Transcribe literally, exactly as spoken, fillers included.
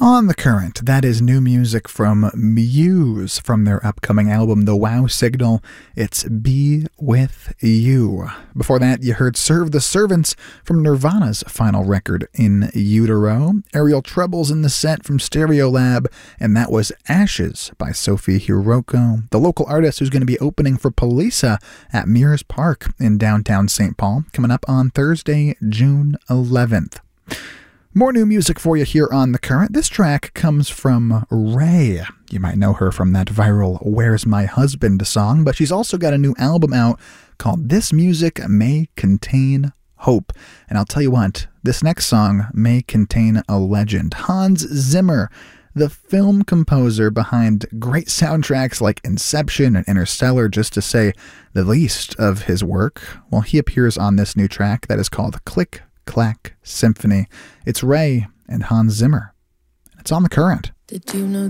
On the Current, that is new music from Muse from their upcoming album, The Wow Signal. It's Be With You. Before that, you heard Serve the Servants from Nirvana's final record, In Utero. Aerial Trebles in the set from Stereolab, and that was Ashes by Sophie Hiroko, the local artist who's going to be opening for Polisa at Mears Park in downtown Saint Paul, coming up on Thursday, June eleventh. More new music for you here on The Current. This track comes from Ray. You might know her from that viral Where's My Husband song, but she's also got a new album out called This Music May Contain Hope. And I'll tell you what, this next song may contain a legend. Hans Zimmer, the film composer behind great soundtracks like Inception and Interstellar, just to say the least of his work, well, he appears on this new track that is called Click Clack Symphony. It's Ray and Hans Zimmer. It's on The Current. Did you know